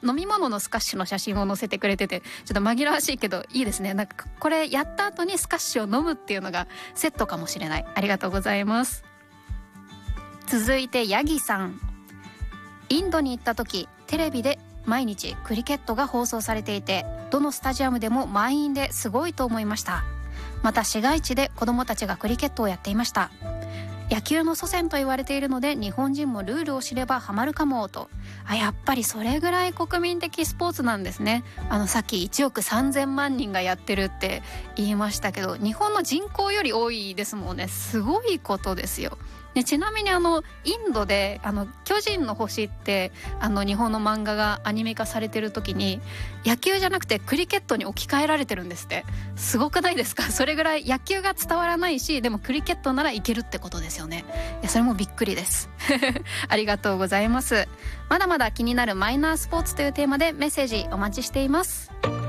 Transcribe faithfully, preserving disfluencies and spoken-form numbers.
飲み物のスカッシュの写真を載せてくれてて、ちょっと紛らわしいけどいいですね。なんかこれやった後にスカッシュを飲むっていうのがセットかもしれない。ありがとうございます。続いてヤギさん。インドに行った時、テレビで毎日クリケットが放送されていて、どのスタジアムでも満員ですごいと思いました。また市街地で子どもたちがクリケットをやっていました。野球の祖先と言われているので、日本人もルールを知ればハマるかもと。あ、やっぱりそれぐらい国民的スポーツなんですね。あのさっきいちおくさんぜんまんにんがやってるって言いましたけど、日本の人口より多いですもんね。すごいことですよ。でちなみにあのインドであの巨人の星ってあの日本の漫画がアニメ化されてる時に、野球じゃなくてクリケットに置き換えられてるんですって。すごくないですか？それぐらい野球が伝わらないし、でもクリケットならいけるってことですよね。いや、それもびっくりですありがとうございます。まだまだ気になるマイナースポーツというテーマでメッセージお待ちしています。